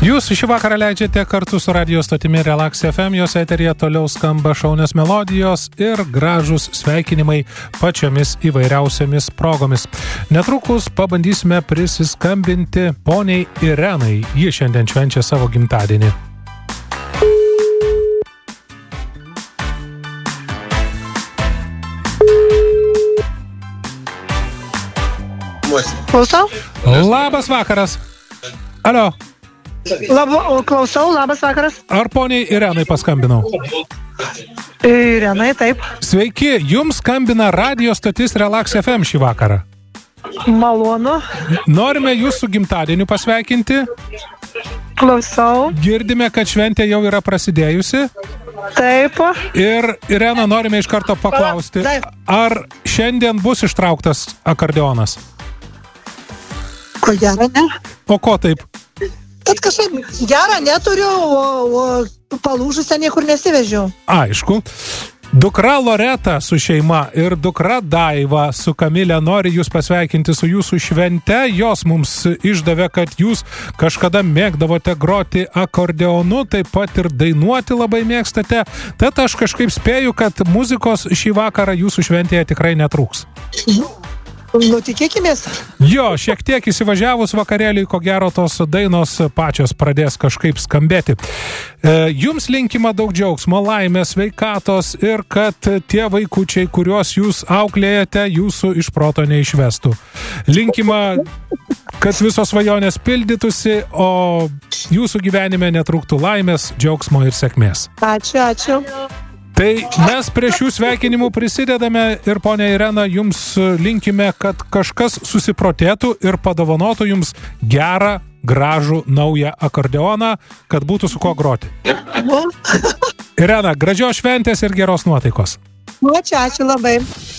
Jūs šį vakarą leidžiate kartu su radio stotimi Relax FM, jos eteryje toliau skamba šaunios melodijos ir gražūs sveikinimai pačiomis įvairiausiamis progomis. Netrukus pabandysime prisiskambinti poniai Irenai. Ji šiandien švenčia savo gimtadienį. Klausau? Labas vakaras. Alio. Klausau, labas vakaras. Ar poniai Irenai paskambinau? Irenai, taip. Sveiki, jums skambina radio stotis Relax FM šį vakarą. Malonu. Norime jūsų gimtadieniu pasveikinti. Klausau. Girdime, kad šventė jau yra prasidėjusi. Taip. Ir Irena, norime iš karto paklausti, ar šiandien bus ištrauktas akordeonas? Ko gero, ne? O ko taip? Kad kažkaip gerą neturiu, o palūžusią niekur nesivežiu. Aišku. Dukra Loreta su šeima ir dukra Daiva su Kamilė nori jūs pasveikinti su jūsų švente. Jos mums išdavė, kad jūs kažkada mėgdavote groti akordeonu, taip pat ir dainuoti labai mėgstate. Tad aš kažkaip spėju, kad muzikos šį vakarą jūsų šventėje tikrai netrūks. Nu, tikėkimės. Jo, šiek tiek įsivažiavus vakarėlį, ko gero tos dainos pačios pradės kažkaip skambėti. Jums linkima daug džiaugsmo, laimės, sveikatos ir kad tie vaikučiai, kuriuos jūs auklėjate, jūsų iš proto neišvestų. Linkima, kad visos svajonės pildytųsi, o jūsų gyvenime netrūktų laimės, džiaugsmo ir sėkmės. Ačiū, ačiū. Tai mes prie šių sveikinimų prisidedame ir ponia Irena, jums linkime, kad kažkas susiprotėtų ir padovanotų jums gerą, gražų, naują akordeoną, kad būtų su kuo groti. Irena, gražios šventės ir geros nuotaikos. Ačiū, ačiū labai.